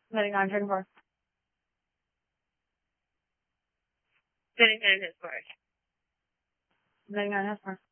Letting on, turn 4. Getting in his work. Letting on, his 4.